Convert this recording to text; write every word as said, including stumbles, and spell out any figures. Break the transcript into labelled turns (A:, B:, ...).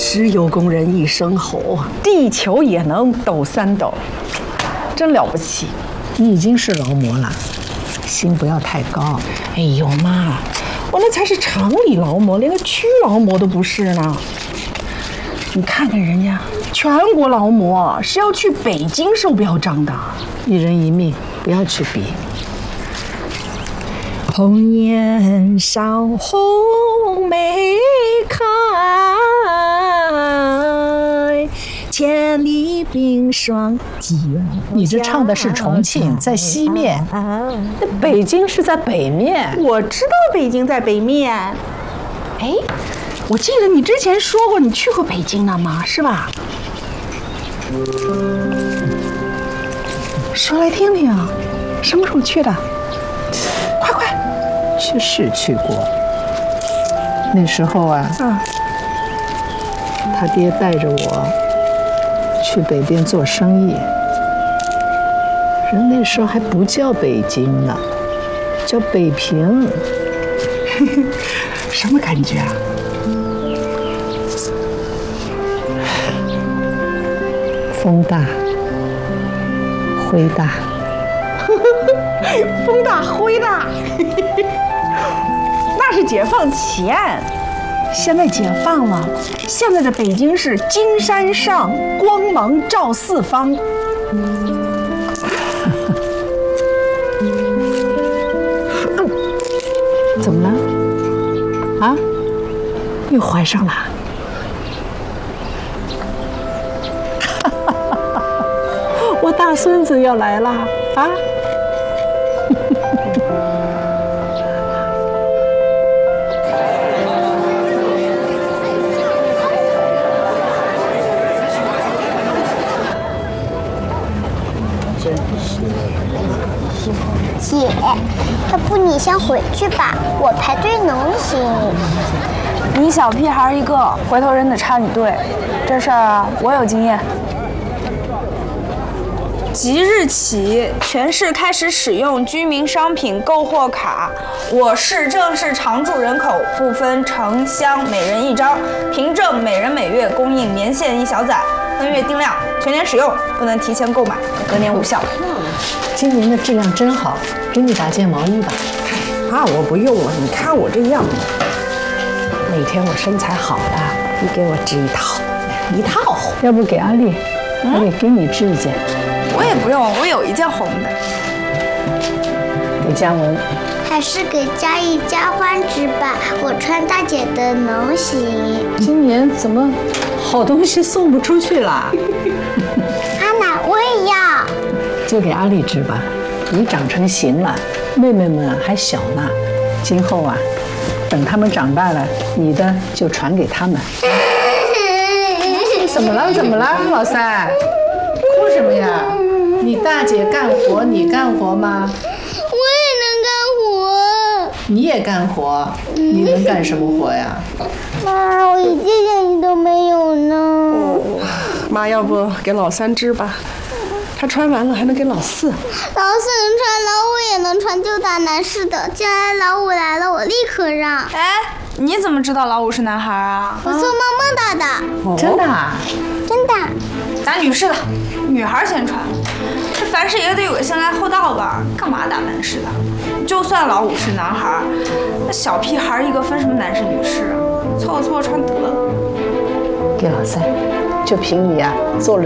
A: 石油工人一声吼，地球也能抖三抖，真了不起。
B: 你已经是劳模了，心不要太高。
A: 哎呦妈，我那才是厂里劳模，连个区劳模都不是呢。你看看人家全国劳模是要去北京收标章的，
B: 一人一命，不要去比。
A: 红颜少，红梅开，千里冰霜几远。
B: 你这唱的是重庆，在西面，那北京是在北面。
A: 我知道北京在北面。哎，我记得你之前说过你去过北京了吗？是吧？说来听听，什么时候去的？快快！
B: 去是去过，那时候啊，
A: 嗯，
B: 他爹带着我去北边做生意，人那时候还不叫北京呢，叫北平。
A: 什么感觉啊？
B: 风大，灰大。
A: 风大灰大，那是解放前，现在解放了。现在的北京是金山上，光芒照四方。
B: 怎么了？啊？又怀上了？我大孙子要来了啊！
C: 姐，要不你先回去吧，我排队能行。
D: 你小屁孩一个，回头人得插你队，这事儿啊，我有经验。即日起，全市开始使用居民商品购货卡。我市正式常住人口不分城乡，每人一张，凭证每人每月供应年限一小载，分月定量，全年使用，不能提前购买，隔年无效。
B: 今年的质量真好，给你打件毛衣吧。
A: 啊，我不用了，你看我这样。哪天我身材好了，你给我织一套，一套。
B: 要不给阿丽，阿丽给你织一件。
D: 我也不用，我有一件红的。
B: 给嘉文，
C: 还是给嘉义加欢织吧，我穿大姐的能行。
B: 今年怎么好东西送不出去了？
C: 阿奶，我也要。
B: 就给阿丽织吧，你长成型了，妹妹们还小呢，今后啊，等他们长大了，你的就传给他们。怎么了？怎么了，老三？哭什么呀？你大姐干活，你干活吗？
C: 我也能干活。
B: 你也干活？你能干什么活呀？
C: 妈，我一件件衣都没有呢。
A: 哦，妈，要不给老三织吧？他穿完了还能给老四。
C: 老四能穿，老五也能穿，就打男士的。将来老五来了，我立刻让。
D: 哎，你怎么知道老五是男孩啊？
C: 我做梦梦到的。
B: 哦、真的啊？
C: 真的。
D: 打女士的，女孩先穿。这凡事也得有个先来后到吧？干嘛打男士的？就算老五是男孩，那小屁孩一个分什么男士女士啊？凑合凑合穿得了。
B: 给老三，就凭你啊，做了。